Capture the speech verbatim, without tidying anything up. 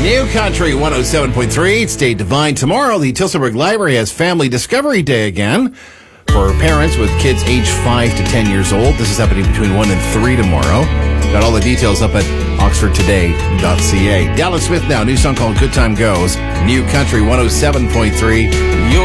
New Country one oh seven point three, Stay Divine. Tomorrow, the Tillsonburg Library has Family Discovery Day again for parents with kids aged five to ten years old. This is happening between one and three tomorrow. Got all the details up at oxford today dot c a. Dallas Smith now, new song called Good Time Goes. New Country one oh seven point three.